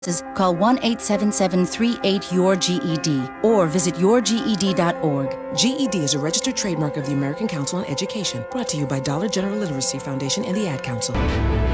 Call 1-877-38-YOUR-GED or visit yourged.org. GED is a registered trademark of the American Council on Education, brought to you by Dollar General Literacy Foundation and the Ad Council.